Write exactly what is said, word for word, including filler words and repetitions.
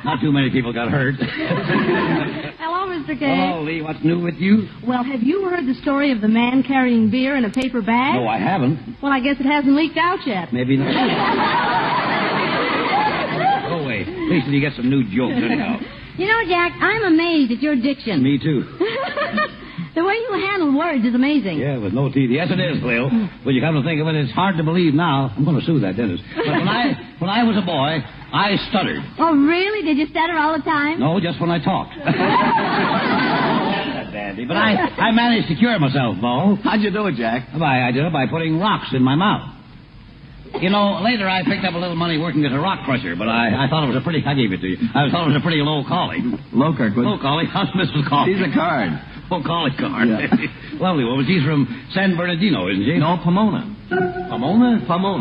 Not too many people got hurt. Hello, Mister K. Hello, Lee. What's new with you? Well, have you heard the story of the man carrying beer in a paper bag? No, I haven't. Well, I guess it hasn't leaked out yet. Maybe not. Go away. At least you get some new jokes anyhow. You know, Jack, I'm amazed at your diction. Me too. The way you handle words is amazing. Yeah, with no teeth. Yes, it is, Cleo. But you come to think of it, it's hard to believe now. I'm going to sue that dentist. But when I when I was a boy, I stuttered. Oh, really? Did you stutter all the time? No, just when I talked. That's dandy. But I, I managed to cure myself, Bo. How'd you do it, Jack? Why, I did it by putting rocks in my mouth. You know, later I picked up a little money working as a rock crusher, but I, I thought it was a pretty... I gave it to you. I thought it was a pretty low calling. Low, Kirkwood. Low calling? How's Missus Calling? She's a card. Oh, calling card. Yeah. Lovely woman. She's from San Bernardino, isn't she? No, Pomona. Pomona? Pomona.